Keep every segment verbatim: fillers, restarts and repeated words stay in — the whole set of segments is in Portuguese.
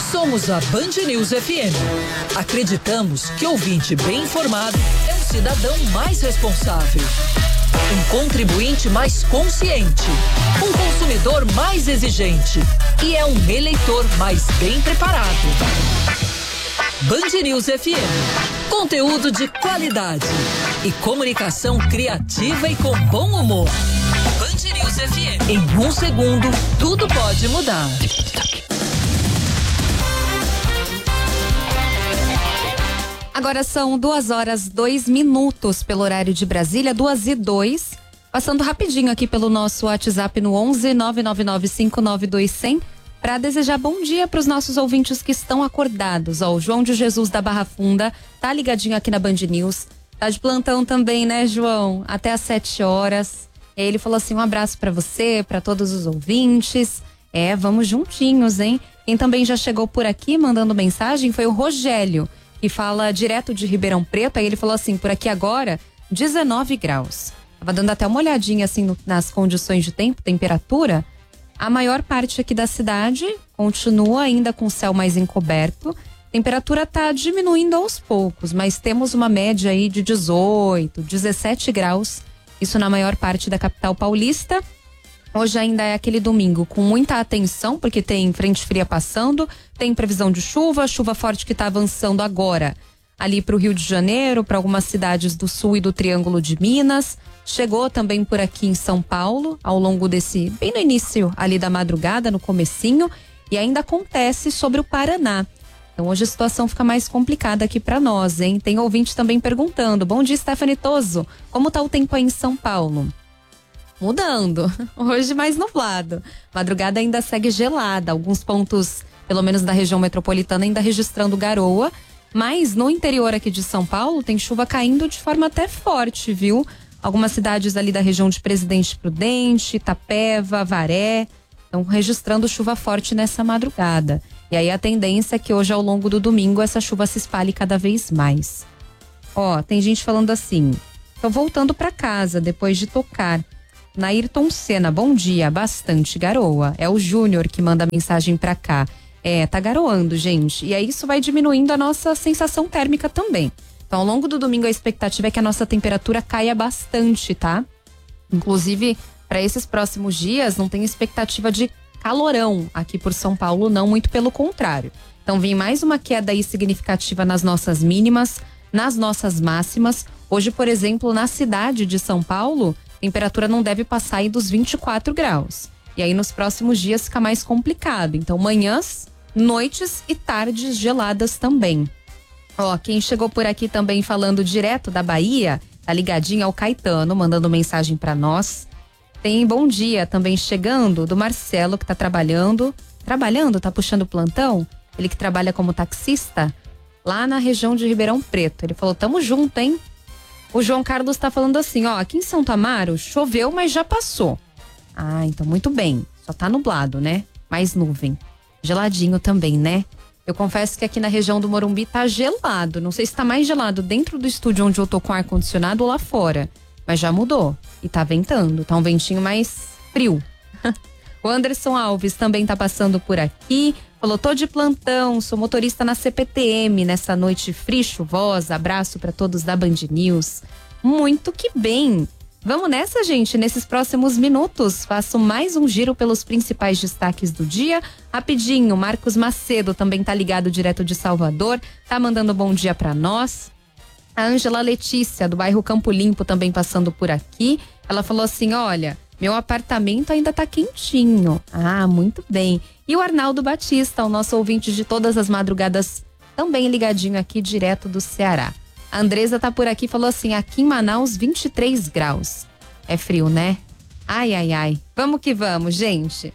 Somos a Band News F M. Acreditamos que ouvinte bem informado é um cidadão mais responsável. Um contribuinte mais consciente. Um consumidor mais exigente. E é um eleitor mais bem preparado. Band News F M. Conteúdo de qualidade. E comunicação criativa e com bom humor. Band News F M. Em um segundo, tudo pode mudar. Agora são duas horas, dois minutos pelo horário de Brasília, duas e dois. Passando rapidinho aqui pelo nosso WhatsApp no onze nove nove nove cinco nove dois zero zero para desejar bom dia para os nossos ouvintes que estão acordados. Ó, o João de Jesus da Barra Funda tá ligadinho aqui na Band News. Tá de plantão também, né, João? Até às sete horas. E aí ele falou assim, um abraço para você, para todos os ouvintes. É, vamos juntinhos, hein? Quem também já chegou por aqui mandando mensagem foi o Rogério, que fala direto de Ribeirão Preto. Aí ele falou assim, por aqui agora, dezenove graus. Tava dando até uma olhadinha assim no, nas condições de tempo, temperatura. A maior parte aqui da cidade continua ainda com o céu mais encoberto. Temperatura tá diminuindo aos poucos, mas temos uma média aí de dezoito, dezessete graus. Isso na maior parte da capital paulista. Hoje ainda é aquele domingo com muita atenção, porque tem frente fria passando, tem previsão de chuva, chuva forte que está avançando agora ali para o Rio de Janeiro, para algumas cidades do sul e do Triângulo de Minas. Chegou também por aqui em São Paulo, ao longo desse, bem no início ali da madrugada, no comecinho, e ainda acontece sobre o Paraná. Então hoje a situação fica mais complicada aqui para nós, hein? Tem ouvinte também perguntando, bom dia, Stephanie Toso, como tá o tempo aí em São Paulo? Mudando, hoje mais nublado. Madrugada ainda segue gelada, alguns pontos, pelo menos da região metropolitana, ainda registrando garoa. Mas no interior aqui de São Paulo tem chuva caindo de forma até forte, viu? Algumas cidades ali da região de Presidente Prudente, Itapeva, Avaré, estão registrando chuva forte nessa madrugada. E aí a tendência é que hoje ao longo do domingo essa chuva se espalhe cada vez mais. Ó, tem gente falando assim, tô voltando pra casa depois de tocar. Nairton Senna, bom dia, bastante garoa. É o Júnior que manda mensagem pra cá. É, tá garoando, gente. E aí isso vai diminuindo a nossa sensação térmica também. Então, ao longo do domingo, a expectativa é que a nossa temperatura caia bastante, tá? Inclusive, para esses próximos dias, não tem expectativa de calorão aqui por São Paulo, não, muito pelo contrário. Então, vem mais uma queda aí significativa nas nossas mínimas, nas nossas máximas. Hoje, por exemplo, na cidade de São Paulo, temperatura não deve passar aí dos vinte e quatro graus. E aí nos próximos dias fica mais complicado. Então manhãs, noites e tardes geladas também. Ó, quem chegou por aqui também falando direto da Bahia, tá ligadinho ao Caetano, mandando mensagem pra nós. Tem bom dia também chegando do Marcelo, que tá trabalhando. Trabalhando, tá puxando plantão. Ele que trabalha como taxista lá na região de Ribeirão Preto. Ele falou, tamo junto, hein? O João Carlos tá falando assim, ó, aqui em Santo Amaro choveu, mas já passou. Ah, então muito bem. Só tá nublado, né? Mais nuvem. Geladinho também, né? Eu confesso que aqui na região do Morumbi tá gelado. Não sei se tá mais gelado dentro do estúdio onde eu tô com ar-condicionado ou lá fora. Mas já mudou. E tá ventando. Tá um ventinho mais frio. O Anderson Alves também tá passando por aqui. Falou, tô de plantão, sou motorista na C P T M nessa noite fria e chuvosa. Abraço para todos da Band News. Muito que bem. Vamos nessa, gente. Nesses próximos minutos, faço mais um giro pelos principais destaques do dia. Rapidinho, Marcos Macedo também tá ligado direto de Salvador. Tá mandando bom dia para nós. A Ângela Letícia, do bairro Campo Limpo, também passando por aqui. Ela falou assim, olha, meu apartamento ainda tá quentinho. Ah, muito bem. E o Arnaldo Batista, o nosso ouvinte de todas as madrugadas, também ligadinho aqui direto do Ceará. A Andresa tá por aqui e falou assim, aqui em Manaus, vinte e três graus. É frio, né? Ai, ai, ai. Vamos que vamos, gente.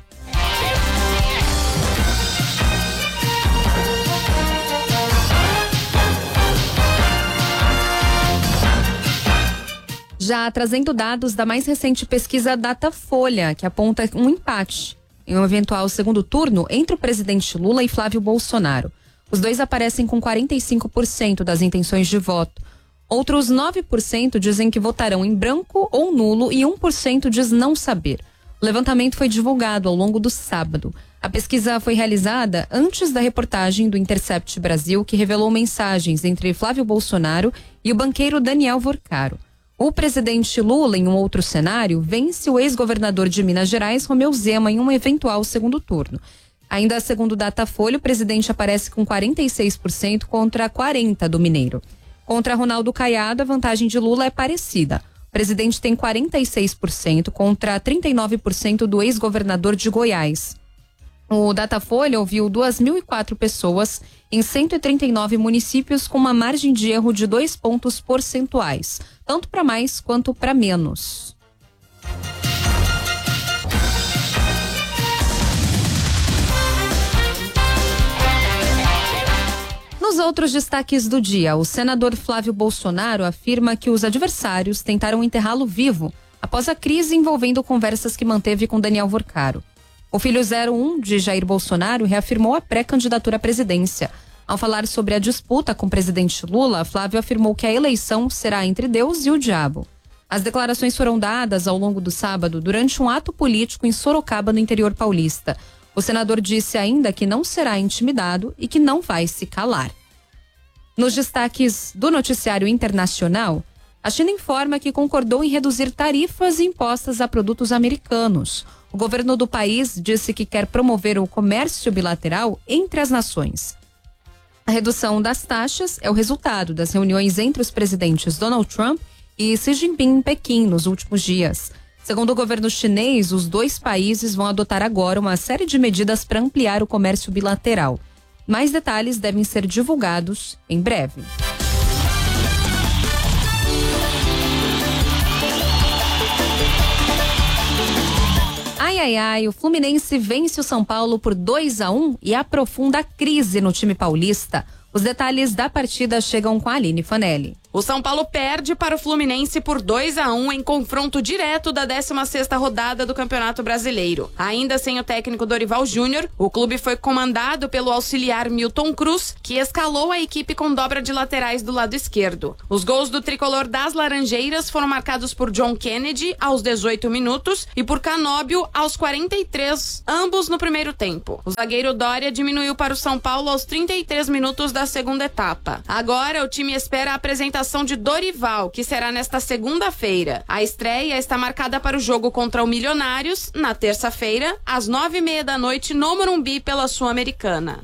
Já trazendo dados da mais recente pesquisa Datafolha, que aponta um empate em um eventual segundo turno entre o presidente Lula e Flávio Bolsonaro. Os dois aparecem com quarenta e cinco por cento das intenções de voto. Outros nove por cento dizem que votarão em branco ou nulo e um por cento diz não saber. O levantamento foi divulgado ao longo do sábado. A pesquisa foi realizada antes da reportagem do Intercept Brasil, que revelou mensagens entre Flávio Bolsonaro e o banqueiro Daniel Vorcaro. O presidente Lula, em um outro cenário, vence o ex-governador de Minas Gerais, Romeu Zema, em um eventual segundo turno. Ainda segundo o Datafolha, o presidente aparece com quarenta e seis por cento contra quarenta por cento do mineiro. Contra Ronaldo Caiado, a vantagem de Lula é parecida. O presidente tem quarenta e seis por cento contra trinta e nove por cento do ex-governador de Goiás. O Datafolha ouviu duas mil e quatro pessoas em cento e trinta e nove municípios com uma margem de erro de dois pontos percentuais, tanto para mais quanto para menos. Nos outros destaques do dia, o senador Flávio Bolsonaro afirma que os adversários tentaram enterrá-lo vivo após a crise envolvendo conversas que manteve com Daniel Vorcaro. O filho zero um de Jair Bolsonaro reafirmou a pré-candidatura à presidência. Ao falar sobre a disputa com o presidente Lula, Flávio afirmou que a eleição será entre Deus e o diabo. As declarações foram dadas ao longo do sábado durante um ato político em Sorocaba, no interior paulista. O senador disse ainda que não será intimidado e que não vai se calar. Nos destaques do noticiário internacional, a China informa que concordou em reduzir tarifas impostas a produtos americanos. O governo do país disse que quer promover o comércio bilateral entre as nações. A redução das taxas é o resultado das reuniões entre os presidentes Donald Trump e Xi Jinping em Pequim nos últimos dias. Segundo o governo chinês, os dois países vão adotar agora uma série de medidas para ampliar o comércio bilateral. Mais detalhes devem ser divulgados em breve. Ai, ai, ai, o Fluminense vence o São Paulo por dois a um e aprofunda a crise no time paulista. Os detalhes da partida chegam com a Aline Fanelli. O São Paulo perde para o Fluminense por dois a um em confronto direto da décima sexta rodada do Campeonato Brasileiro. Ainda sem o técnico Dorival Júnior, o clube foi comandado pelo auxiliar Milton Cruz, que escalou a equipe com dobra de laterais do lado esquerdo. Os gols do tricolor das Laranjeiras foram marcados por John Kennedy aos dezoito minutos e por Canóbio aos quarenta e três, ambos no primeiro tempo. O zagueiro Dória diminuiu para o São Paulo aos trinta e três minutos da segunda etapa. Agora o time espera a apresentação de Dorival, que será nesta segunda-feira. A estreia está marcada para o jogo contra o Milionários, na terça-feira, às nove e meia da noite, no Morumbi, pela Sul-Americana.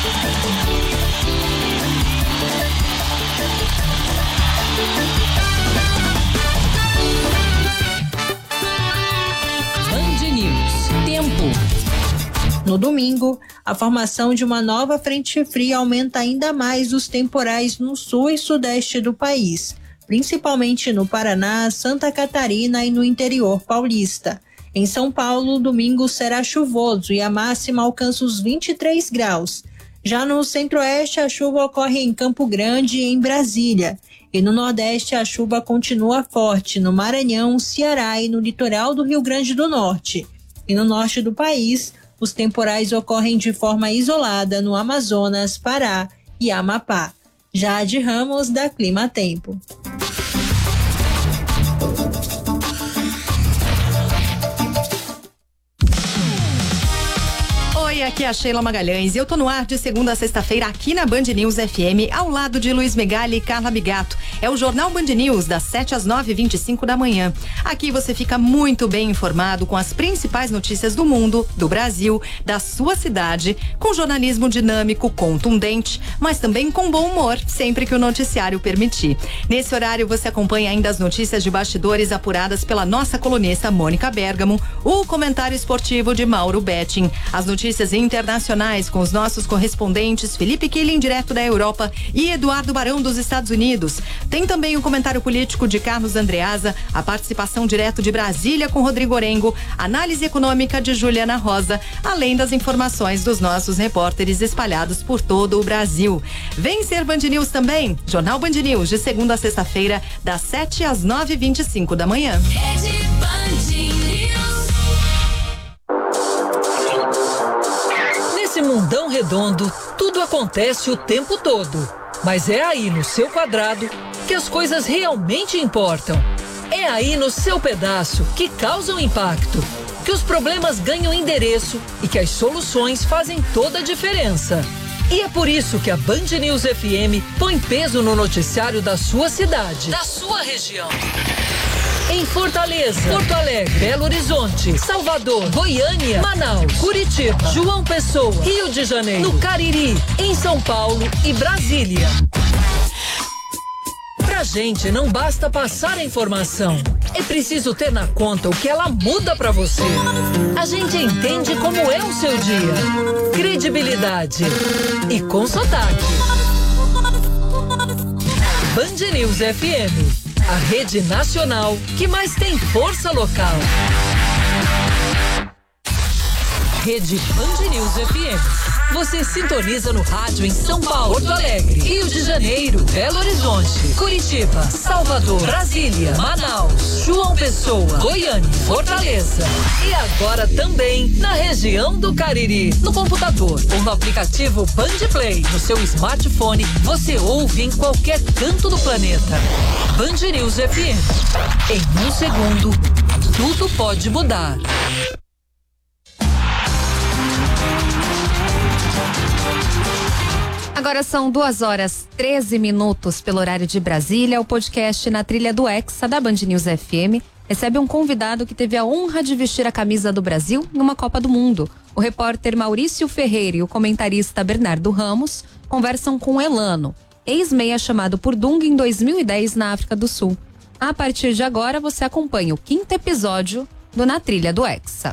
Band News. Tempo. No domingo, a formação de uma nova frente fria aumenta ainda mais os temporais no sul e sudeste do país, principalmente no Paraná, Santa Catarina e no interior paulista. Em São Paulo, o domingo será chuvoso e a máxima alcança os vinte e três graus. Já no centro-oeste, a chuva ocorre em Campo Grande e em Brasília. E no nordeste, a chuva continua forte no Maranhão, Ceará e no litoral do Rio Grande do Norte. E no norte do país, os temporais ocorrem de forma isolada no Amazonas, Pará e Amapá. Jade Ramos, da Clima Tempo. Oi, aqui é a Sheila Magalhães e eu tô no ar de segunda a sexta-feira aqui na Band News F M, ao lado de Luiz Megali e Carla Bigato. É o Jornal Band News, das sete às nove e vinte e cinco da manhã. Aqui você fica muito bem informado com as principais notícias do mundo, do Brasil, da sua cidade, com jornalismo dinâmico, contundente, mas também com bom humor, sempre que o noticiário permitir. Nesse horário você acompanha ainda as notícias de bastidores apuradas pela nossa colunista Mônica Bergamo, o comentário esportivo de Mauro Betting, as notícias internacionais com os nossos correspondentes Felipe Killing, direto da Europa, e Eduardo Barão, dos Estados Unidos. Tem também o comentário político de Carlos Andreasa, a participação direto de Brasília com Rodrigo Orengo, análise econômica de Juliana Rosa, além das informações dos nossos repórteres espalhados por todo o Brasil. Vem ser Band News também, Jornal Band News, de segunda a sexta-feira, das sete às nove e vinte e cinco da manhã. Nesse mundão redondo, tudo acontece o tempo todo. Mas é aí no seu quadrado que as coisas realmente importam. É aí no seu pedaço que causam impacto. que os problemas ganham endereço e que as soluções fazem toda a diferença. E é por isso que a Band News F M põe peso no noticiário da sua cidade, da sua região. Em Fortaleza, Porto Alegre, Belo Horizonte, Salvador, Goiânia, Manaus, Curitiba, João Pessoa, Rio de Janeiro, no Cariri, em São Paulo e Brasília. Pra gente não basta passar a informação, é preciso ter na conta o que ela muda pra você. A gente entende como é o seu dia. Credibilidade e com sotaque. Band News F M, a rede nacional que mais tem força local. Rede Band News F M. Você sintoniza no rádio em São Paulo, Porto Alegre, Rio de Janeiro, Belo Horizonte, Curitiba, Salvador, Brasília, Manaus, João Pessoa, Goiânia, Fortaleza. E agora também na região do Cariri. No computador ou no aplicativo Band Play, no seu smartphone, você ouve em qualquer canto do planeta. Band News F M. Em um segundo, tudo pode mudar. Agora são duas horas treze minutos pelo horário de Brasília. O podcast Na Trilha do Hexa da Band News F M recebe um convidado que teve a honra de vestir a camisa do Brasil numa Copa do Mundo. O repórter Maurício Ferreira e o comentarista Bernardo Ramos conversam com Elano, ex-meia chamado por Dunga em dois mil e dez na África do Sul. A partir de agora você acompanha o quinto episódio do Na Trilha do Hexa.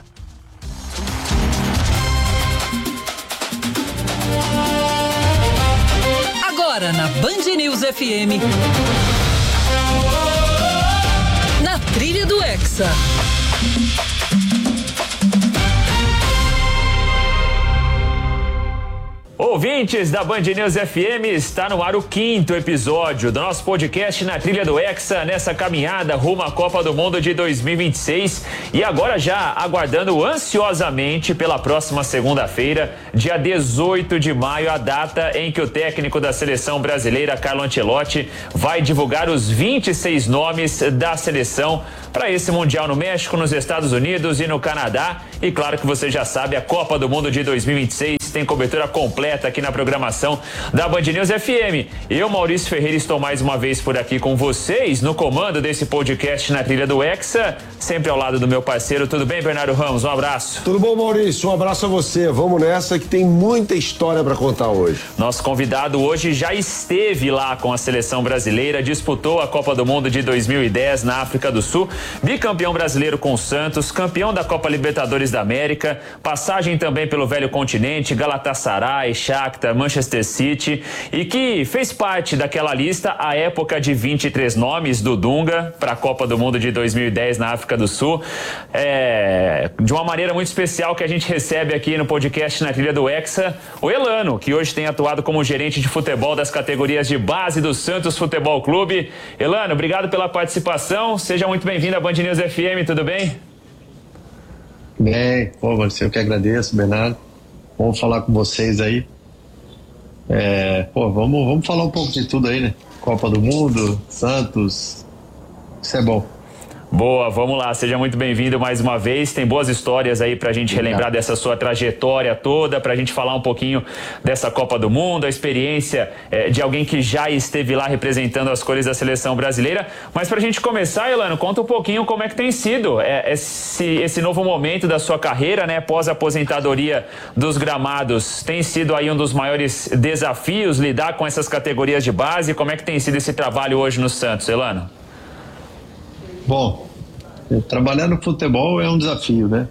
Agora na Band News F M, Na Trilha do Hexa. Ouvintes da Band News F M, está no ar o quinto episódio do nosso podcast Na Trilha do Hexa, nessa caminhada rumo à Copa do Mundo de dois mil e vinte e seis. E agora já aguardando ansiosamente pela próxima segunda-feira, dia dezoito de maio, a data em que o técnico da seleção brasileira, Carlo Ancelotti, vai divulgar os vinte e seis nomes da seleção para esse Mundial no México, nos Estados Unidos e no Canadá. E claro que você já sabe, a Copa do Mundo de dois mil e vinte e seis tem cobertura completa aqui na programação da Band News F M. Eu, Maurício Ferreira, estou mais uma vez por aqui com vocês no comando desse podcast Na Trilha do Hexa, sempre ao lado do meu parceiro. Tudo bem, Bernardo Ramos? Um abraço. Tudo bom, Maurício? Um abraço a você. Vamos nessa que tem muita história para contar hoje. Nosso convidado hoje já esteve lá com a seleção brasileira, disputou a Copa do Mundo de dois mil e dez na África do Sul, bicampeão brasileiro com o Santos, campeão da Copa Libertadores da América, passagem também pelo Velho Continente, Galatasaray, Shakhtar, Manchester City, e que fez parte daquela lista à época de vinte e três nomes do Dunga para a Copa do Mundo de dois mil e dez na África do Sul. É, de uma maneira muito especial que a gente recebe aqui no podcast Na Trilha do Hexa, o Elano, que hoje tem atuado como gerente de futebol das categorias de base do Santos Futebol Clube. Elano, obrigado pela participação, seja muito bem-vindo à Band News F M, tudo bem? Bem, pô, eu que agradeço, Bernardo. Vamos falar com vocês aí. É, pô, vamos, vamos falar um pouco de tudo aí, né? Copa do Mundo, Santos, isso é bom. Boa, vamos lá, seja muito bem-vindo mais uma vez. Tem boas histórias aí pra gente relembrar dessa sua trajetória toda, pra gente falar um pouquinho dessa Copa do Mundo, a experiência eh, de alguém que já esteve lá representando as cores da seleção brasileira. Mas pra gente começar, Elano, conta um pouquinho como é que tem sido eh, esse, esse novo momento da sua carreira, né? Pós a aposentadoria dos gramados, tem sido aí um dos maiores desafios lidar com essas categorias de base. Como é que tem sido esse trabalho hoje no Santos, Elano? Bom, trabalhar no futebol é um desafio, né?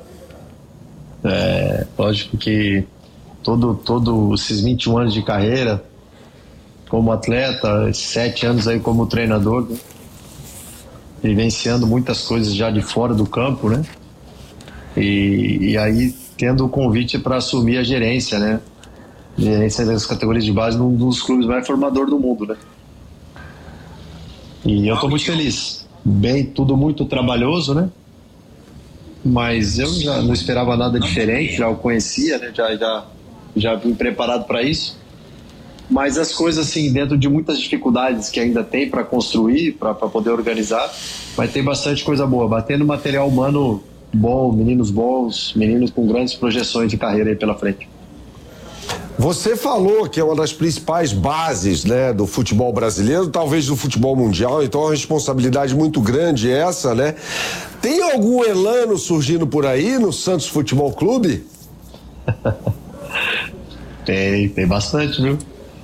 É, lógico que todo, todo esses vinte e um anos de carreira como atleta, sete anos aí como treinador, né? Vivenciando muitas coisas já de fora do campo, né? E, e aí tendo o convite para assumir a gerência, né? Gerência das categorias de base num dos clubes mais formador do mundo, né? E eu tô muito feliz. Bem, tudo muito trabalhoso, né? Mas eu já não esperava nada diferente, já o conhecia, né? Já, já, já vim preparado para isso. Mas as coisas, assim, dentro de muitas dificuldades que ainda tem para construir, para poder organizar, mas tem bastante coisa boa. Batendo material humano bom, meninos bons, meninos com grandes projeções de carreira aí pela frente. Você falou que é uma das principais bases, né, do futebol brasileiro, talvez do futebol mundial, então é uma responsabilidade muito grande essa, né? Tem algum Elano surgindo por aí no Santos Futebol Clube? Tem, tem bastante, viu?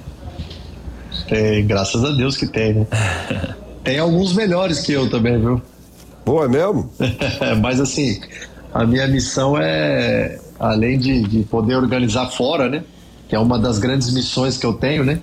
Tem, graças a Deus que tem, né? Tem alguns melhores que eu também, viu? Boa, é mesmo? Mas assim, a minha missão é, além de, de poder organizar fora, né? Que é uma das grandes missões que eu tenho, né?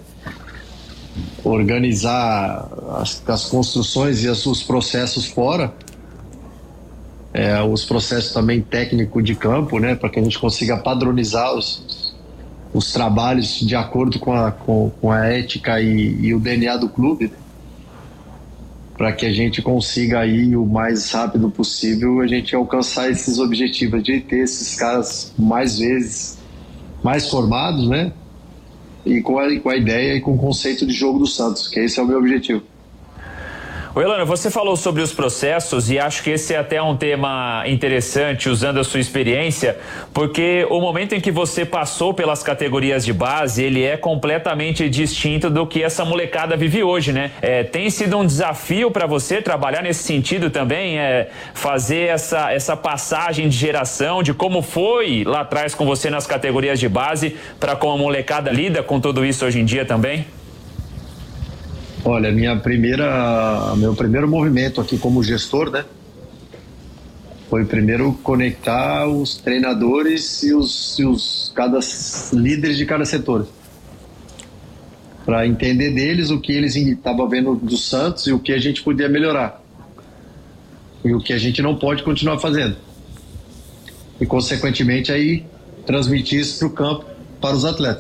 Organizar as, as construções e as, os processos fora. É, os processos também técnicos de campo, né? Para que a gente consiga padronizar os, os trabalhos de acordo com a, com, com a ética e, e o D N A do clube, né? Para que a gente consiga aí o mais rápido possível a gente alcançar esses objetivos de ter esses caras mais vezes mais formados, né? E com a, com a ideia e com o conceito de jogo do Santos, que esse é o meu objetivo. Ô Elano, você falou sobre os processos e acho que esse é até um tema interessante usando a sua experiência, porque o momento em que você passou pelas categorias de base, ele é completamente distinto do que essa molecada vive hoje, né? É, tem sido um desafio para você trabalhar nesse sentido também, é, fazer essa, essa passagem de geração, de como foi lá atrás com você nas categorias de base, para como a molecada lida com tudo isso hoje em dia também? Olha, minha primeira, meu primeiro movimento aqui como gestor, né, foi primeiro conectar os treinadores e os, e os cada líderes de cada setor, para entender deles o que eles estavam vendo do Santos e o que a gente podia melhorar e o que a gente não pode continuar fazendo, e consequentemente aí transmitir isso para o campo, para os atletas.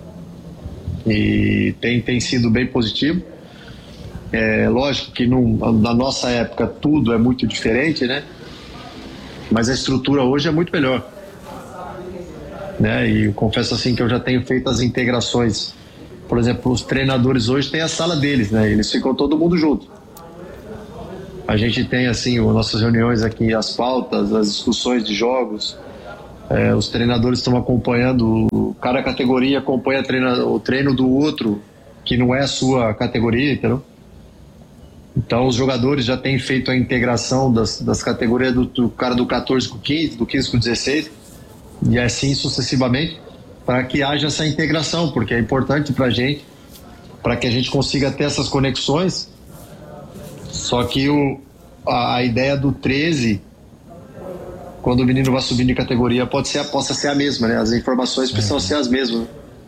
E tem, tem sido bem positivo. É lógico que num, na nossa época tudo é muito diferente, né? Mas a estrutura hoje é muito melhor, né? E eu confesso assim que eu já tenho feito as integrações. Por exemplo, os treinadores hoje têm a sala deles, né? Eles ficam todo mundo junto. A gente tem assim as nossas reuniões aqui, as pautas, as discussões de jogos. É, os treinadores estão acompanhando, cada categoria acompanha treina, o treino do outro, que não é a sua categoria, entendeu? Então os jogadores já têm feito a integração das, das categorias do, do cara do catorze com quinze, do quinze com dezesseis, e assim sucessivamente, para que haja essa integração, porque é importante para a gente, para que a gente consiga ter essas conexões. Só que o, a, a ideia do treze, quando o menino vai subindo de categoria, pode ser, possa ser a mesma, né? As informações precisam é. ser as mesmas.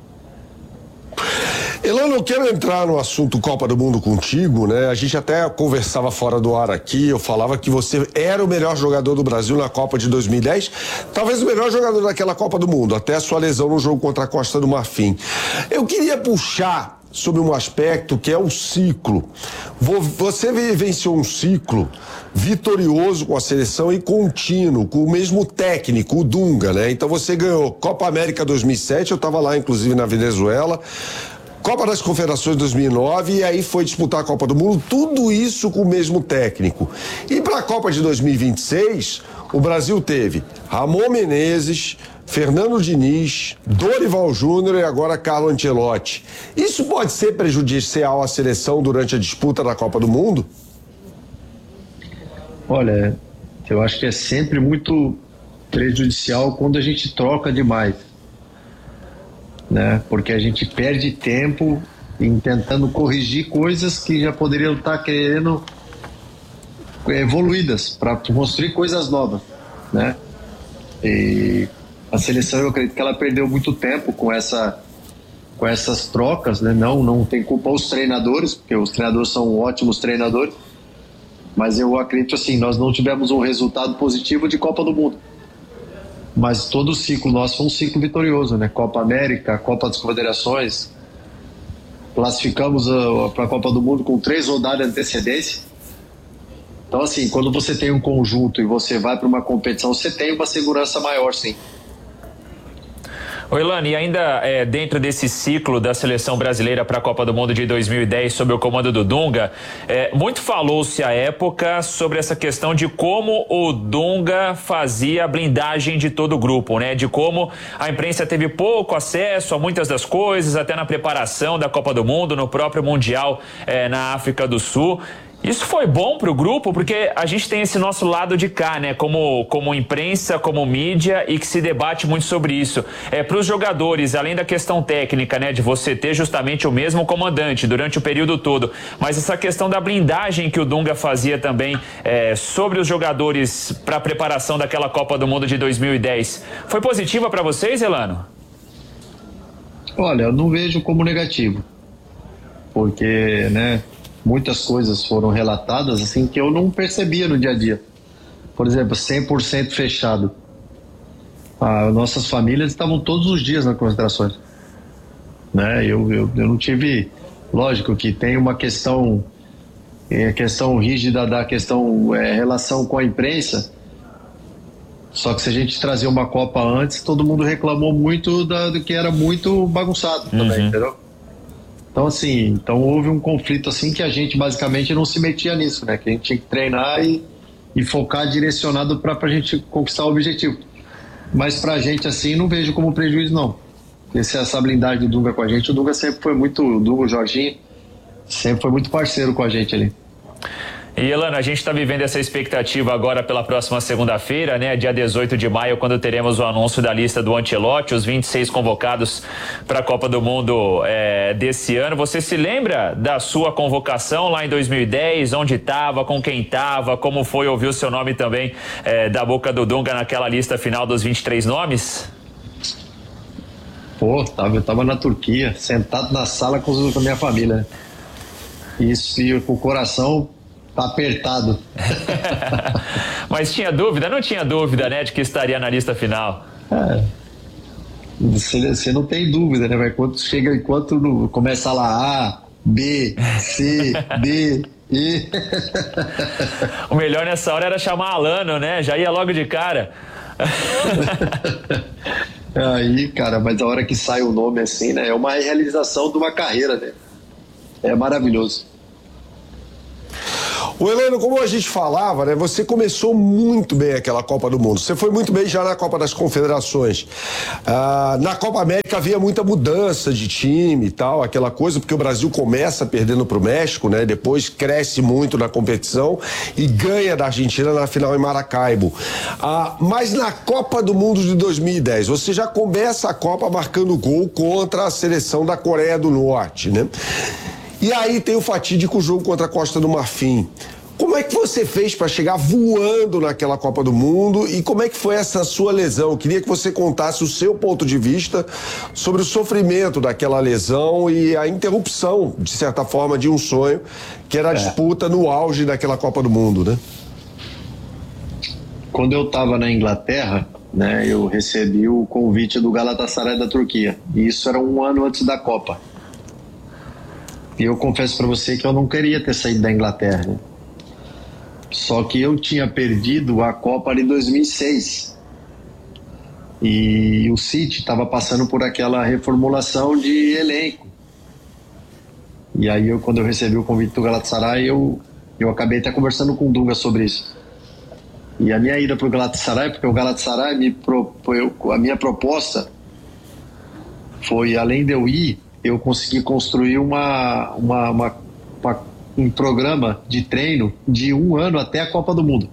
Elano, eu quero entrar no assunto Copa do Mundo contigo, né? A gente até conversava fora do ar aqui, eu falava que você era o melhor jogador do Brasil na Copa de dois mil e dez, talvez o melhor jogador daquela Copa do Mundo, até a sua lesão no jogo contra a Costa do Marfim. Eu queria puxar sobre um aspecto que é o ciclo. Você vivenciou um ciclo vitorioso com a seleção e contínuo, com o mesmo técnico, o Dunga, né? Então você ganhou Copa América dois mil e sete, eu estava lá inclusive na Venezuela, Copa das Confederações dois mil e nove, e aí foi disputar a Copa do Mundo, tudo isso com o mesmo técnico. E para a Copa de dois mil e vinte e seis, o Brasil teve Ramon Menezes, Fernando Diniz, Dorival Júnior e agora Carlo Ancelotti. Isso pode ser prejudicial à seleção durante a disputa da Copa do Mundo? Olha, eu acho que é sempre muito prejudicial quando a gente troca demais, né? Porque a gente perde tempo em tentando corrigir coisas que já poderiam estar querendo evoluídas para construir coisas novas, né? E a seleção, eu acredito que ela perdeu muito tempo com essa com essas trocas, né? Não, não tem culpa os treinadores, porque os treinadores são ótimos treinadores, mas eu acredito assim, nós não tivemos um resultado positivo de Copa do Mundo. Mas todo o ciclo nosso foi um ciclo vitorioso, né? Copa América, Copa das Confederações, classificamos para a Copa do Mundo com três rodadas de antecedência. Então assim, quando você tem um conjunto e você vai para uma competição, você tem uma segurança maior, sim. Ô Elane, e ainda é, dentro desse ciclo da seleção brasileira para a Copa do Mundo de dois mil e dez, sob o comando do Dunga, é, muito falou-se à época sobre essa questão de como o Dunga fazia a blindagem de todo o grupo, né? De como a imprensa teve pouco acesso a muitas das coisas, até na preparação da Copa do Mundo, no próprio Mundial é, na África do Sul. Isso foi bom para o grupo, porque a gente tem esse nosso lado de cá, né? Como, como imprensa, como mídia, e que se debate muito sobre isso. É, para os jogadores, além da questão técnica, né? De você ter justamente o mesmo comandante durante o período todo, mas essa questão da blindagem que o Dunga fazia também é, sobre os jogadores para a preparação daquela Copa do Mundo de dois mil e dez. Foi positiva para vocês, Elano? Olha, eu não vejo como negativo, porque, né? Muitas coisas foram relatadas assim que eu não percebia no dia a dia. Por exemplo, cem por cento fechado. Ah, nossas famílias estavam todos os dias nas concentrações. Né? Eu, eu, eu não tive... Lógico que tem uma questão, é, questão rígida da questão é, relação com a imprensa. Só que se a gente trazer uma Copa antes, todo mundo reclamou muito da, do que era muito bagunçado também, uhum. entendeu? Então, assim, então houve um conflito assim que a gente basicamente não se metia nisso, né? Que a gente tinha que treinar e, e focar direcionado para a gente conquistar o objetivo. Mas pra gente, assim, não vejo como prejuízo, não. Esse, essa blindagem do Dunga com a gente, o Dunga sempre foi muito, o Dunga, o Jorginho, sempre foi muito parceiro com a gente ali. E Elana, a gente está vivendo essa expectativa agora pela próxima segunda-feira, né? Dia dezoito de maio, quando teremos o anúncio da lista do Ancelotti, os vinte e seis convocados para a Copa do Mundo é, desse ano. Você se lembra da sua convocação lá em dois mil e dez? Onde estava, com quem estava, como foi ouvir o seu nome também é, da boca do Dunga naquela lista final dos vinte e três nomes? Pô, tava, eu tava na Turquia, sentado na sala com, com a minha família, né? Isso, e com o coração tá apertado. Mas tinha dúvida? Não tinha dúvida, né, de que estaria na lista final. É. Você, você não tem dúvida, né? Mas quando chega, enquanto no, começa lá A, B, C, D, E. O melhor nessa hora era chamar Alano, né? Já ia logo de cara. Aí, cara, mas a hora que sai o nome assim, né? É uma realização de uma carreira, né? É maravilhoso. O Elano, como a gente falava, né? Você começou muito bem aquela Copa do Mundo. Você foi muito bem já na Copa das Confederações. Ah, na Copa América havia muita mudança de time e tal, aquela coisa, porque o Brasil começa perdendo para o México, né? Depois cresce muito na competição e ganha da Argentina na final em Maracaibo. Ah, mas na Copa do Mundo de dois mil e dez, você já começa a Copa marcando gol contra a seleção da Coreia do Norte, né? E aí tem o fatídico jogo contra a Costa do Marfim. Como é que você fez para chegar voando naquela Copa do Mundo e como é que foi essa sua lesão? Eu queria que você contasse o seu ponto de vista sobre o sofrimento daquela lesão e a interrupção, de certa forma, de um sonho, que era a disputa no auge daquela Copa do Mundo, né? Quando eu estava na Inglaterra, né, eu recebi o convite do Galatasaray da Turquia. E isso era um ano antes da Copa. E eu confesso para você que eu não queria ter saído da Inglaterra, né? Só que eu tinha perdido a Copa em dois mil e seis. E o City estava passando por aquela reformulação de elenco. E aí, eu, quando eu recebi o convite do Galatasaray, eu, eu acabei até conversando com o Dunga sobre isso. E a minha ida para o Galatasaray, porque o Galatasaray, me propôs, a minha proposta foi, além de eu ir, eu consegui construir uma, uma, uma, uma um programa de treino de um ano até a Copa do Mundo,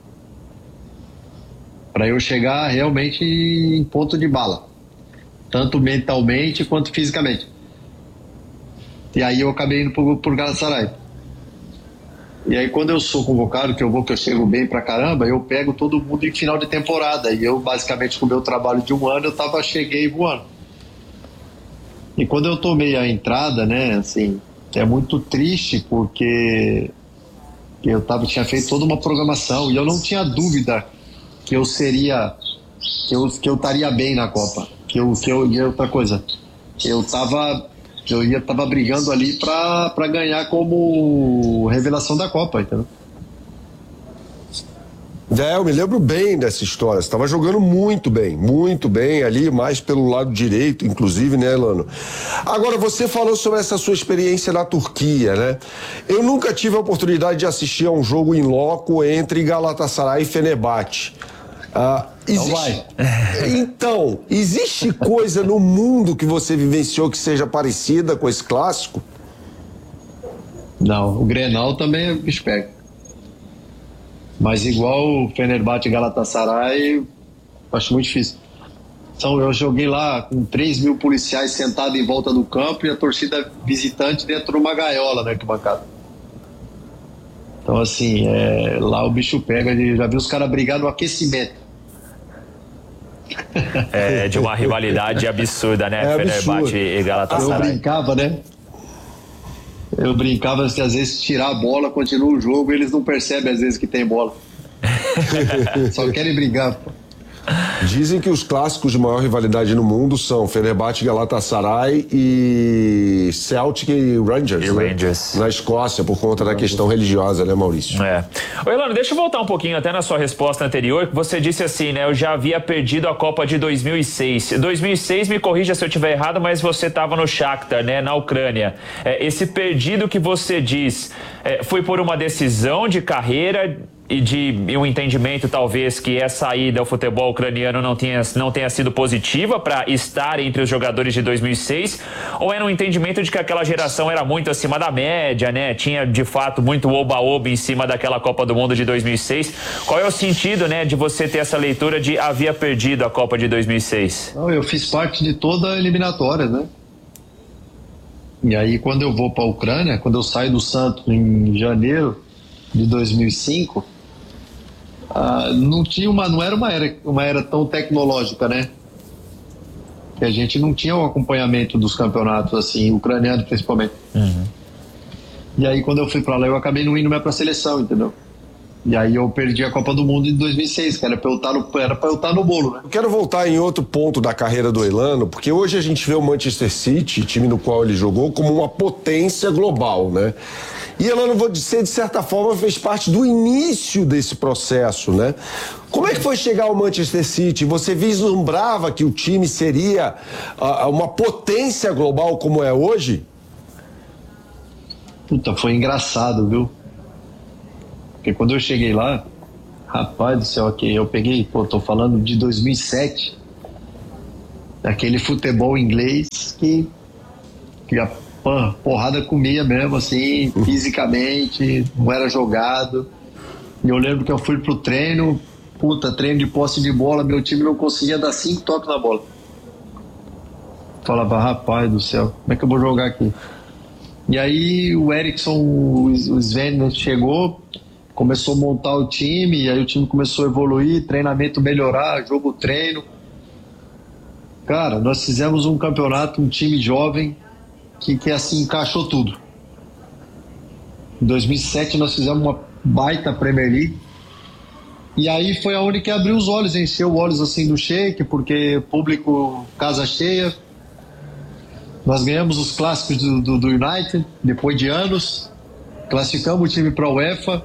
para eu chegar realmente em ponto de bala, tanto mentalmente quanto fisicamente. E aí eu acabei indo por, por Galatasaray. E aí quando eu sou convocado, que eu vou, que eu chego bem pra caramba, eu pego todo mundo em final de temporada, e eu basicamente com o meu trabalho de um ano eu tava, cheguei voando. E quando eu tomei a entrada, né, assim, é muito triste porque eu tava, tinha feito toda uma programação e eu não tinha dúvida que eu seria, que eu, que eu estaria bem na Copa, que eu, que eu, e outra coisa, eu tava, eu ia, tava brigando ali pra, pra ganhar como revelação da Copa, entendeu? É, eu me lembro bem dessa história. Você estava jogando muito bem, muito bem ali, mais pelo lado direito, inclusive, né, Elano? Agora, você falou sobre essa sua experiência na Turquia, né? Eu nunca tive a oportunidade de assistir a um jogo em loco entre Galatasaray e Fenerbahçe. Ah, existe... Então vai. Então, existe coisa no mundo que você vivenciou que seja parecida com esse clássico? Não, o Grenal também é bicho pega. Mas igual o Fenerbahçe e Galatasaray, acho muito difícil. Então, eu joguei lá com três mil policiais sentados em volta do campo e a torcida visitante dentro de uma gaiola na arquibancada. Então, assim, é, lá o bicho pega, já vi os caras brigar no aquecimento. É de uma rivalidade absurda, né? É Fenerbahçe e Galatasaray. Eu brincava, né? Eu brincava que às vezes tirar a bola, continua o jogo e eles não percebem às vezes que tem bola. Só querem brigar, pô. Dizem que os clássicos de maior rivalidade no mundo são Fenerbahçe, Galatasaray e Celtic e Rangers, e né? Rangers. Na Escócia, por conta da questão religiosa, né, Maurício? É. Ô, Elano, deixa eu voltar um pouquinho até na sua resposta anterior, que você disse assim, né, eu já havia perdido a Copa de dois mil e seis. dois mil e seis, me corrija se eu estiver errado, mas você estava no Shakhtar, né, na Ucrânia. É, esse perdido que você diz, é, foi por uma decisão de carreira e de e um entendimento talvez que essa ida ao futebol ucraniano não tenha, não tenha sido positiva para estar entre os jogadores de dois mil e seis, ou era um entendimento de que aquela geração era muito acima da média, né? Tinha de fato muito oba-oba em cima daquela Copa do Mundo de dois mil e seis. Qual é o sentido, né, de você ter essa leitura de havia perdido a Copa de dois mil e seis? Não, eu fiz parte de toda a eliminatória, né? E aí quando eu vou para a Ucrânia, quando eu saio do Santos em janeiro de dois mil e cinco, Ah, não tinha uma, não era uma era, uma era tão tecnológica, né? Que a gente não tinha o acompanhamento dos campeonatos assim, ucraniano principalmente. Uhum. E aí quando eu fui para lá eu acabei não indo mais para a seleção, entendeu? E aí eu perdi a Copa do Mundo em dois mil e seis, que era para eu estar no, era para eu estar no bolo, né? Eu quero voltar em outro ponto da carreira do Elano, porque hoje a gente vê o Manchester City, time no qual ele jogou, como uma potência global, né? E Elano, vou dizer, de certa forma, fez parte do início desse processo, né? Como é que foi chegar ao Manchester City? Você vislumbrava que o time seria uh, uma potência global como é hoje? Puta, foi engraçado, viu? Porque quando eu cheguei lá, rapaz do céu, aqui, eu peguei, pô, tô falando de dois mil e sete, aquele futebol inglês que, que a porrada comia mesmo, assim, fisicamente, não era jogado. E eu lembro que eu fui pro treino, puta, treino de posse de bola, meu time não conseguia dar cinco toques na bola. Falava, rapaz do céu, como é que eu vou jogar aqui? E aí o Eriksson, o Sven chegou, começou a montar o time, e aí o time começou a evoluir, treinamento melhorar, jogo treino. Cara, nós fizemos um campeonato, um time jovem, que, que assim encaixou tudo. Em dois mil e sete nós fizemos uma baita Premier League, e aí foi a única que abriu os olhos, encheu os olhos assim do Sheik, porque público casa cheia. Nós ganhamos os clássicos do, do, do United depois de anos, classificamos o time para a UEFA,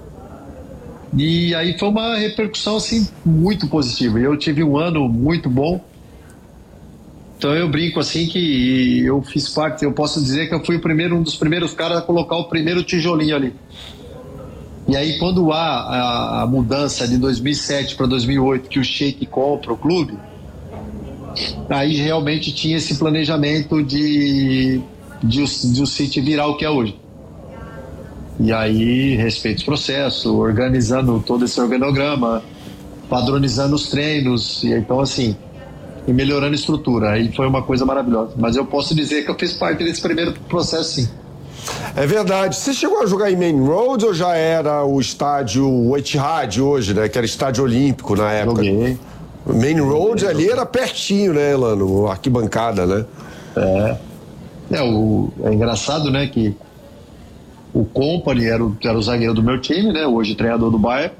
e aí foi uma repercussão assim muito positiva. Eu tive um ano muito bom. Então eu brinco assim que eu fiz parte, eu posso dizer que eu fui o primeiro, um dos primeiros caras a colocar o primeiro tijolinho ali. E aí quando há a, a mudança de dois mil e sete para dois mil e oito, que o Sheik compra o clube, aí realmente tinha esse planejamento de, de, o, de o City virar o que é hoje. E aí respeito os processos, organizando todo esse organograma, padronizando os treinos, e então assim... e melhorando a estrutura, aí foi uma coisa maravilhosa. Mas eu posso dizer que eu fiz parte desse primeiro processo, sim. É verdade. Você chegou a jogar em Main Road ou já era o estádio o Etihad hoje, né? Que era estádio olímpico na época? Joguei. Main Road ali era pertinho, né, Elano? Arquibancada, né? É. É, o, é engraçado, né, que o Kompany era o, era o zagueiro do meu time, né? Hoje treinador do Bayern.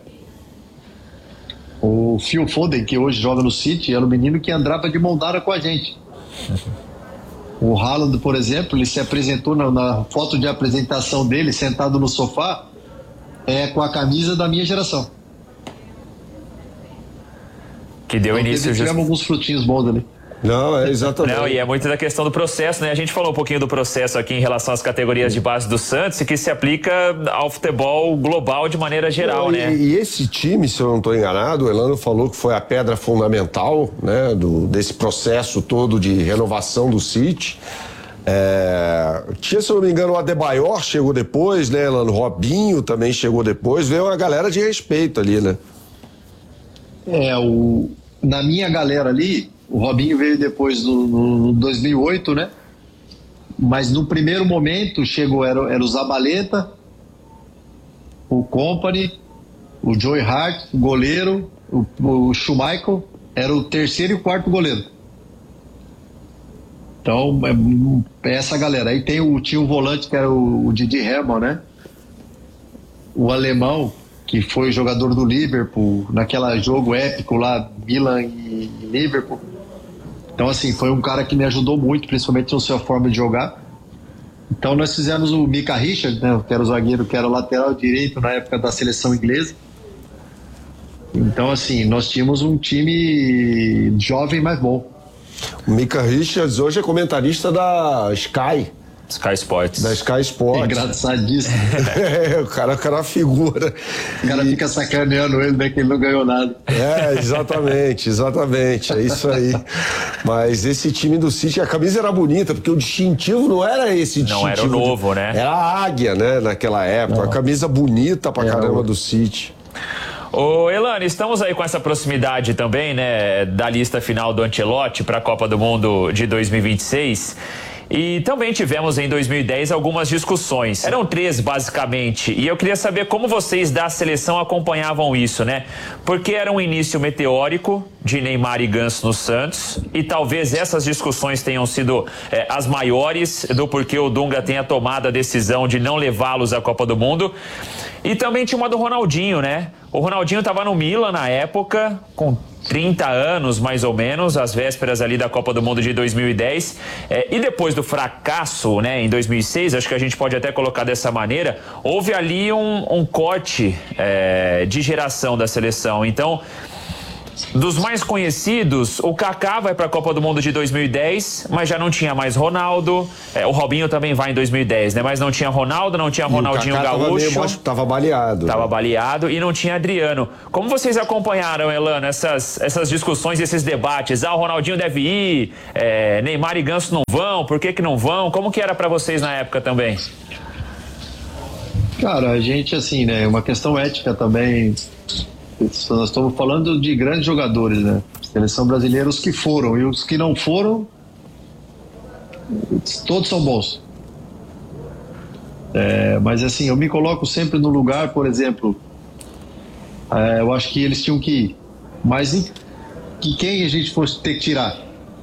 O Phil Foden, que hoje joga no City, era o menino que andava de mão dada com a gente. O Haaland, por exemplo, ele se apresentou na, na foto de apresentação dele, sentado no sofá, é, com a camisa da minha geração. Que deu então, início... Tivemos just... alguns frutinhos bons ali. Não, é exatamente. Não, e é muito da questão do processo, né? A gente falou um pouquinho do processo aqui em relação às categorias de base do Santos e que se aplica ao futebol global de maneira geral, não, né? E, e esse time, se eu não estou enganado, o Elano falou que foi a pedra fundamental, né, do, desse processo todo de renovação do City. É, tinha, se eu não me engano, o Adebayor chegou depois, né, Elano? Robinho também chegou depois, veio uma galera de respeito ali, né? É, o, na minha galera ali, o Robinho veio depois do no dois mil e oito, né? Mas no primeiro momento chegou, era, era o Zabaleta, o Company, o Joey Hart, o goleiro, o, o Schumacher, era o terceiro e o quarto goleiro. Então, é, é essa galera. Aí tem o, tinha o volante que era o, o Didi Hermann, né? O alemão, que foi jogador do Liverpool, naquele jogo épico lá, Milan e, e Liverpool. Então, assim, foi um cara que me ajudou muito, principalmente na sua forma de jogar. Então, nós fizemos o Micah Richards, né, que era o zagueiro, que era o lateral direito na época da seleção inglesa. Então, assim, nós tínhamos um time jovem, mas bom. O Micah Richards hoje é comentarista da Sky. Sky Sports. Da Sky Sports. Engraçadíssimo. É, o cara, o cara é uma figura. O cara e... fica sacaneando ele, né, que ele não ganhou nada. É, exatamente, exatamente, é isso aí. Mas esse time do City, a camisa era bonita, porque o distintivo não era esse distintivo. Não era o novo, de... né? Era a águia, né, naquela época. Não. A camisa bonita pra é, caramba eu... do City. Ô, Elane, estamos aí com essa proximidade também, né, da lista final do Ancelotti para a Copa do Mundo de dois mil e vinte e seis. E também tivemos em dois mil e dez algumas discussões. Eram três, basicamente. E eu queria saber como vocês da seleção acompanhavam isso, né? Porque era um início meteórico de Neymar e Ganso no Santos. E talvez essas discussões tenham sido é, as maiores do porquê o Dunga tenha tomado a decisão de não levá-los à Copa do Mundo. E também tinha uma do Ronaldinho, né? O Ronaldinho estava no Milan na época, com trinta anos mais ou menos, às vésperas ali da Copa do Mundo de dois mil e dez, é, e depois do fracasso, né, em dois mil e seis, acho que a gente pode até colocar dessa maneira, houve ali um, um corte é, de geração da seleção. Então, dos mais conhecidos, o Kaká vai para a Copa do Mundo de dois mil e dez, mas já não tinha mais Ronaldo. É, o Robinho também vai em dois mil e dez, né? Mas não tinha Ronaldo, não tinha Ronaldinho Gaúcho. Tava, meio, tava baleado. Tava baleado e não tinha Adriano. Como vocês acompanharam, Elano, essas, essas discussões, esses debates? Ah, o Ronaldinho deve ir, é, Neymar e Ganso não vão, por que que não vão? Como que era para vocês na época também? Cara, a gente, assim, né? Uma questão ética também. Nós estamos falando de grandes jogadores, né? Seleção brasileira, os que foram e os que não foram, todos são bons. É, mas assim, eu me coloco sempre no lugar, por exemplo, é, eu acho que eles tinham que ir, mas que quem a gente fosse ter que tirar,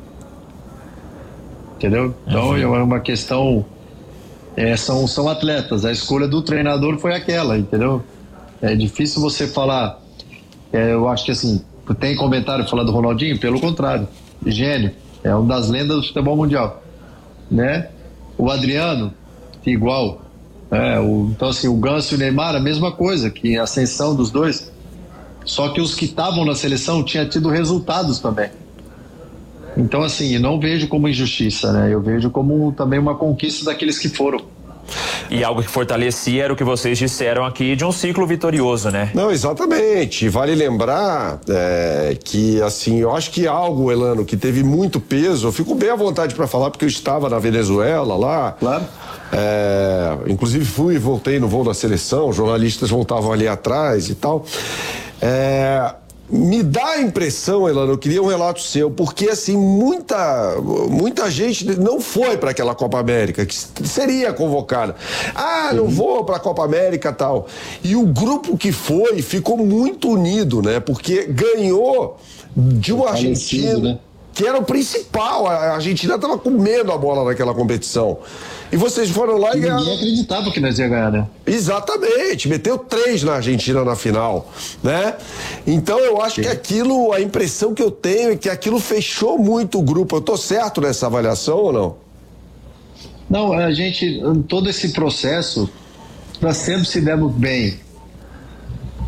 entendeu? Então é uma questão, é, são, são atletas, a escolha do treinador foi aquela, entendeu? É difícil você falar. É, eu acho que assim, tem comentário falar do Ronaldinho, pelo contrário, gênio, é uma das lendas do futebol mundial, né? O Adriano, igual, é, o, então assim, o Ganso e o Neymar, a mesma coisa, que a ascensão dos dois, só que os que estavam na seleção tinham tido resultados também. Então assim, não vejo como injustiça, né? Eu vejo como também uma conquista daqueles que foram. E algo que fortalecia era o que vocês disseram aqui de um ciclo vitorioso, né? Não, exatamente. Vale lembrar é, que, assim, eu acho que algo, Elano, que teve muito peso, eu fico bem à vontade para falar, porque eu estava na Venezuela lá. Claro. É, inclusive fui e voltei no voo da seleção, jornalistas voltavam ali atrás e tal. É... Me dá a impressão, Elano, eu queria um relato seu, porque assim, muita, muita gente não foi para aquela Copa América, que seria convocada. Ah, não vou para a Copa América e tal. E o grupo que foi ficou muito unido, né? Porque ganhou de uma Argentina, né? Que era o principal. A Argentina estava comendo a bola naquela competição. E vocês foram lá e, e ganharam. Ninguém acreditava que nós ia ganhar, né? Exatamente, meteu três na Argentina na final, né? Então eu acho Sim. que aquilo, a impressão que eu tenho é que aquilo fechou muito o grupo. Eu tô certo nessa avaliação ou não? Não, a gente, todo esse processo, nós sempre se demos bem.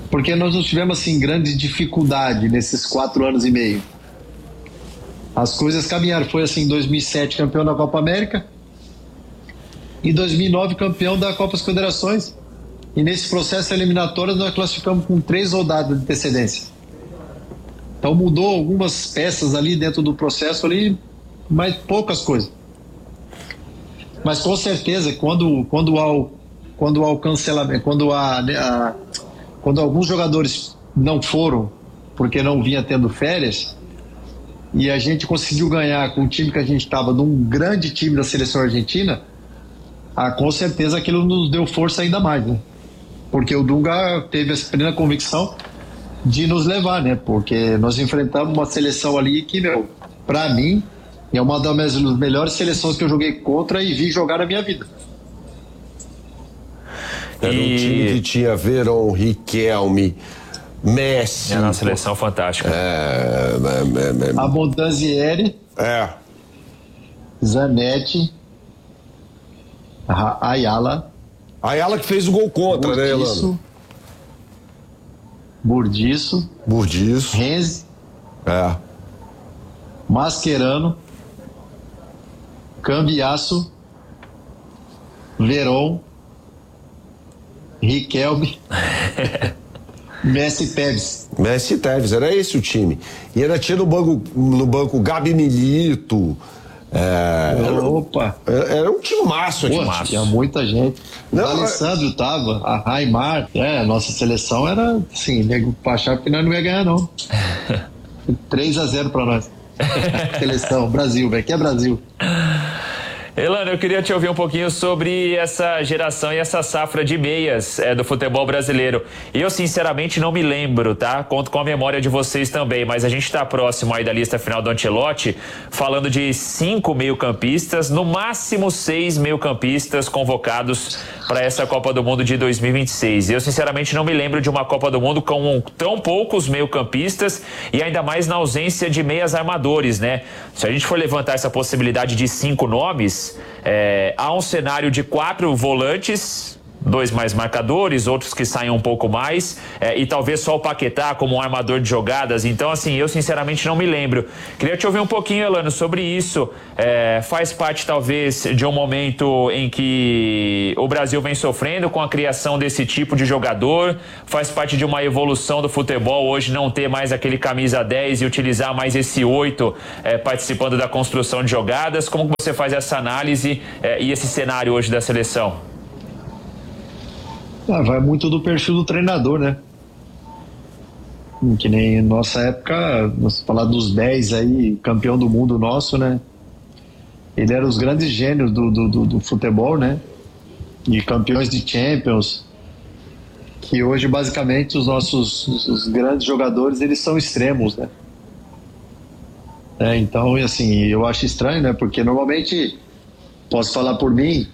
porque nós não tivemos assim grande dificuldade nesses quatro anos e meio. As coisas caminharam. Foi assim, em dois mil e sete campeão da Copa América, em dois mil e nove campeão da Copa das Confederações, e nesse processo eliminatório nós classificamos com três rodadas de antecedência. Então mudou algumas peças ali dentro do processo ali, mas poucas coisas. Mas com certeza quando quando há o, quando há o cancelamento, quando há a, quando alguns jogadores não foram porque não vinha tendo férias, e a gente conseguiu ganhar com o time que a gente estava, num grande time da seleção argentina, ah, com certeza aquilo nos deu força ainda mais, né? Porque o Dunga teve essa plena convicção de nos levar, né? Porque nós enfrentamos uma seleção ali que, meu, pra mim, é uma das melhores seleções que eu joguei contra e vi jogar na minha vida. Era um time que tinha Verón, Riquelme, Messi. Era uma seleção fantástica. É, é, é, é. Abondanzieri. É. Zanetti. Ayala. Ayala que fez o gol contra, né, Elano? Burdiço. Burdiço. Renzi. É. Mascherano. Cambiasso. Verón. Riquelme. Messi Tevez. Messi Tevez, era esse o time. E ainda tinha no banco, no banco Gabi Milito. É, Opa! Era, era um time maço aqui. Pô, tinha muita gente. O Não, Alessandro é... tava, a Raimar. É, a nossa seleção era assim, nego achava que nós não ia ganhar, não. três a zero pra nós. Seleção, Brasil, velho, que é Brasil. Elano, eu queria te ouvir um pouquinho sobre essa geração e essa safra de meias é, do futebol brasileiro. Eu, sinceramente, não me lembro, tá? Conto com a memória de vocês também, mas a gente está próximo aí da lista final do Ancelotti, falando de cinco meio-campistas, no máximo seis meio-campistas convocados para essa Copa do Mundo de dois mil e vinte e seis. Eu, sinceramente, não me lembro de uma Copa do Mundo com tão poucos meio-campistas e ainda mais na ausência de meias armadores, né? Se a gente for levantar essa possibilidade de cinco nomes, É, há um cenário de quatro volantes, dois mais marcadores, outros que saem um pouco mais, é, e talvez só o Paquetá como um armador de jogadas. Então, assim, eu sinceramente não me lembro. Queria te ouvir um pouquinho, Elano, sobre isso. É, faz parte, talvez, de um momento em que o Brasil vem sofrendo com a criação desse tipo de jogador, faz parte de uma evolução do futebol, hoje não ter mais aquele camisa dez e utilizar mais esse oito é, participando da construção de jogadas. Como você faz essa análise é, e esse cenário hoje da seleção? Ah, vai muito do perfil do treinador, né? Que nem nossa época, você falar dos dez aí, campeão do mundo nosso, né? Ele era os grandes gênios do, do, do, do futebol, né? E campeões de Champions. Que hoje, basicamente, os nossos os grandes jogadores, eles são extremos, né? É, então, assim, eu acho estranho, né? Porque normalmente, posso falar por mim,